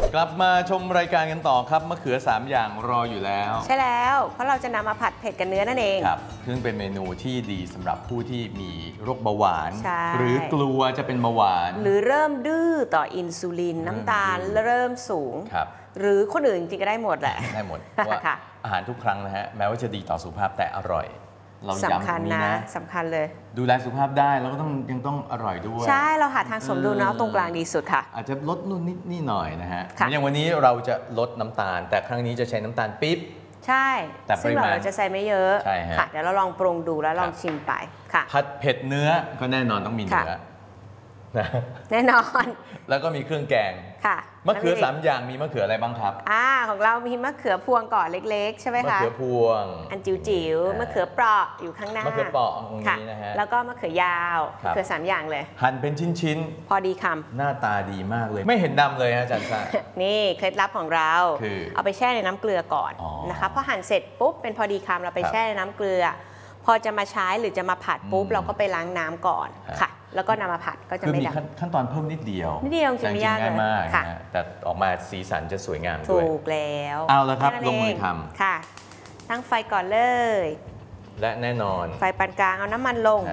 กลับมาชมรายการกันต่อครับมะเขือ3อย่างรออยู่แล้วใช่แล้วเพราะเราจะนำมาผัดเผ็ดกับเนื้อนั่นเองครับซึ่งเป็นเมนูที่ดีสำหรับผู้ที่มีโรคเบาหวานหรือกลัวจะเป็นเบาหวานหรือเริ่มดื้อต่ออินซูลินน้ำตาลเริ่มสูงหรือคนอื่นจริงก็ได้หมดแหละได้หมดว่าอาหารทุกครั้งนะฮะแม้ว่าจะดีต่อสุขภาพแต่อร่อยเราย้ำตรงนี้นะสำคัญเลยดูแลสุขภาพได้แล้วก็ยังต้องอร่อยด้วยใช่เราหาทางสมดุลเนาะตรงกลางดีสุดค่ะอาจจะลดนู่นนี่หน่อยนะฮะอย่างวันนี้เราจะลดน้ำตาลแต่ครั้งนี้จะใช้น้ำตาลปี๊บใช่แต่ซึ่งเราจะใส่ไม่เยอะค่ะเดี๋ยวเราลองปรุงดูแล้วลองชิมไปค่ะผัดเผ็ดเนื้อก็แน่นอนต้องมีเนื้อแน่นอนแล้วก็มีเครื่องแกงค่ะมะเขือ3อย่างมีมะเขืออะไรบ้างครับของเรามีมะเขือพวงก่อนเล็กๆใช่ไหมคะมะเขือพวงอันจิ๋วๆมะเขือเปราะอยู่ข้างหน้ามะเขือเปราะตรงนี้นะฮะแล้วก็มะเขือยาวมะเขือ3อย่างเลยหั่นเป็นชิ้นๆพอดีคำหน้าตาดีมากเลยไม่เห็นดำเลยฮะอาจารย์ซ่านี่เคล็ดลับของเราเอาไปแช่ในน้ำเกลือก่อนนะคะพอหั่นเสร็จปุ๊บเป็นพอดีคำเราไปแช่ในน้ำเกลือพอจะมาใช้หรือจะมาผัดปุ๊บเราก็ไปล้างน้ำก่อนค่ะแล้วก็นำมาผัดก็จะไม่ดำขั้นตอนเพิ่มนิดเดียวจริงไม่ยากเลยค่ะแต่ออกมาสีสันจะสวยงามด้วยถูกแล้วเอาละครับลงมือทำค่ะตั้งไฟก่อนเลยและแน่นอนไฟปานกลางเอาน้ำมันลง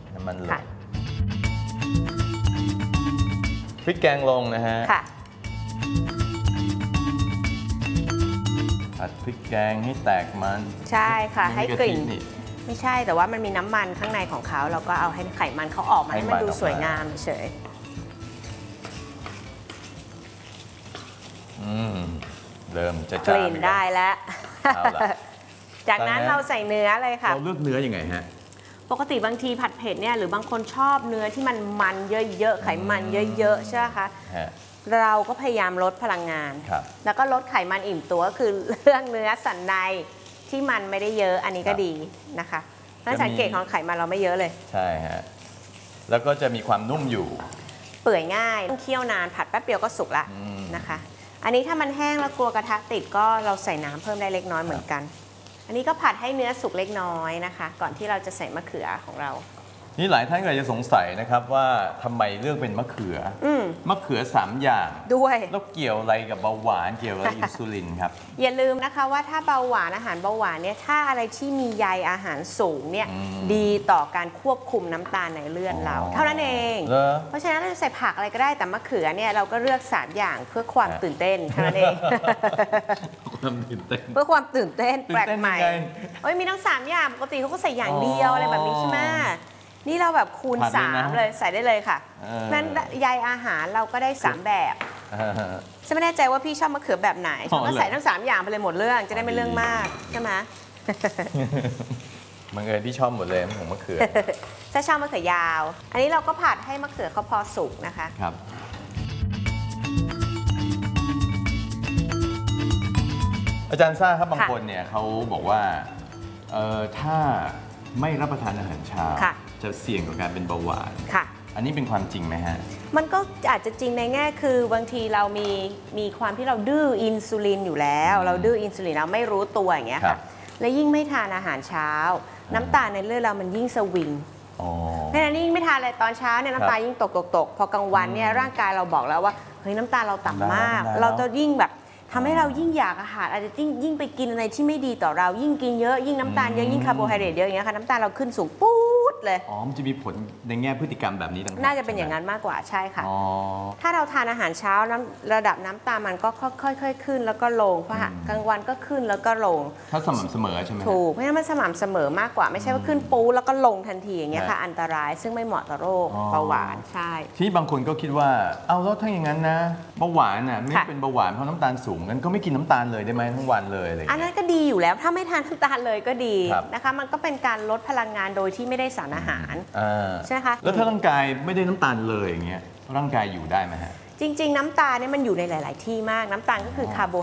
พริกแกงลงนะฮะค่ะผัดพริกแกงให้แตกมันใช่ค่ะให้กลิ่นไม่ใช่แต่ว่ามันมีน้ำมันข้างในของเขาเราก็เอาให้ไขมันเขาออกมาให้มันดูสวยงามเฉยเริ่มจะกลิ่นได้แล้วจากนั้นเราใส่เนื้อเลยค่ะเราเลือกเนื้อยังไงฮะปกติบางทีผัดเผ็ดเนี่ยหรือบางคนชอบเนื้อที่มันเยอะๆไขมันเยอะๆใช่ไหมคะเราก็พยายามลดพลังงานแล้วก็ลดไขมันอิ่มตัวก็คือเรื่องเนื้อสันในที่มันไม่ได้เยอะอันนี้ก็ดีนะคะนั่นสังเกตของไขมันเราไม่เยอะเลยใช่ฮะแล้วก็จะมีความนุ่มอยู่เปื่อยง่ายต้องเคี่ยวนานผัดแป๊บเดียวก็สุกละนะคะอันนี้ถ้ามันแห้งแล้วกลัวกระทะติดก็เราใส่น้ำเพิ่มได้เล็กน้อยเหมือนกันอันนี้ก็ผัดให้เนื้อสุกเล็กน้อยนะคะก่อนที่เราจะใส่มะเขือของเรานี่หลายท่านก็จะสงสัยนะครับว่าทำไมเลือกเป็นมะเขือมะเขือ3อย่างด้วยแล้วเกี่ยวอะไรกับเบาหวานเกี่ยวกับอินซูลินครับอย่าลืมนะคะว่าถ้าเบาหวานอาหารเบาหวานเนี่ยถ้าอะไรที่มีใยอาหารสูงเนี่ยดีต่อการควบคุมน้ำตาลในเลือดเราเท่านั้นเองเพราะฉะนั้นเราจะใส่ผักอะไรก็ได้แต่มะเขือเนี่ยเราก็เลือก3อย่างเพื่อความตื่นเต้นเท่านั้นเองเพื่อความตื่นเต้นแปลกใหม่มีทั้ง3อย่างปกติเขาก็ใส่อย่างเดียวอะไรแบบนี้ใช่ไหมนี่เราแบบคูณ3เลยใส่ได้เลยค่ะนั้นใยอาหารเราก็ได้3แบบฉันไม่แน่ใจว่าพี่ชอบมะเขือแบบไหนฉันก็ใส่ทั้ง3อย่างไปเลยหมดเรื่องจะได้ไม่เรื่องมากใช่ไหมบังเอิญที่ชอบหมดเลยของมะเขือถ้าชอบมะเขือยาวอันนี้เราก็ผัดให้มะเขือเขาพอสุกนะคะครับอาจารย์ซ่าครับบางคนเนี่ยเขาบอกว่าถ้าไม่รับประทานอาหารเช้าจะเสี่ยงต่อการเป็นเบาหวานอันนี้เป็นความจริงไหมฮะมันก็อาจจะจริงในแง่คือบางทีเรามีความที่เราดื้ออินซูลินอยู่แล้วเราดื้ออินซูลินเราไม่รู้ตัวอย่างเงี้ยค่ะและยิ่งไม่ทานอาหารเช้าน้ำตาลในเลือดเรามันยิ่งสวิงเพราะฉะนั้นยิ่งไม่ทานอะไรตอนเช้าเนี่ยน้ำตาลยิ่งตกพอกลางวันเนี่ยร่างกายเราบอกแล้วว่าเฮ้ยน้ำตาลเราต่ำมากเราจะยิ่งแบบทำให้เรายิ่งอยากอาหารอาจจะยิ่งไปกินอะไรที่ไม่ดีต่อเรายิ่งกินเยอะยิ่งน้ำตาลเยอะยิ่งคาร์โบไฮเดรตเยอะอย่างเงี้ยค่ะน้ำตาลเราขึ้นสูงปุ๊ดเลยมันจะมีผลในแง่พฤติกรรมแบบนี้ต่างๆน่าจะเป็นอย่างนั้นมากกว่าใช่ค่ะถ้าเราทานอาหารเช้าระดับน้ำตาลมันก็ค่อยๆขึ้นแล้วก็ลงเพราะกลางวันก็ขึ้นแล้วก็ลงถ้าสม่ำเสมอใช่ไหมถูกเพราะฉะนั้นมันสม่ำเสมอมากกว่าไม่ใช่ว่าขึ้นปูแล้วก็ลงทันทีอย่างเงี้ยค่ะอันตรายซึ่งไม่เหมาะต่อโรคเบาหวานใช่ที่บางคนก็คิดว่าเอาแล้วถ้าอย่างนั้นนะเบาหวานน่ะไม่เป็นเบาหวานเพราะน้ำตาลสูงงั้นก็ไม่กินน้ำตาลเลยได้ไหมทั้งวันเลยอะไรอันนั้นก็ดีอยู่แล้วถ้าไม่ทานน้ำตาลเลยก็ดีนะคะมันก็เป็นการลดพลังงานโดยที่ไม่ได้สารอาหารใช่ไหมคะแล้วถ้าร่างกายไม่ได้น้ำตาลเลยอย่างเงี้ยร่างกายอยู่ได้ไหมฮะจริงๆน้ำตาลเนี่ยมันอยู่ในหลายๆที่มากน้ำตาลก็คือคาร์โบ